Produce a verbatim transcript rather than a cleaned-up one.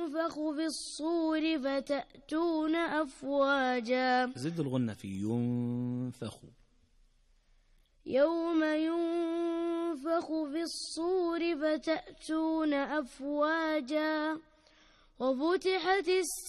ينفخ في الصور فتأتون أفواجا. زد الغنة في ينفخ. يوم ينفخ في الصور فتأتون أفواجا وفتحت السماء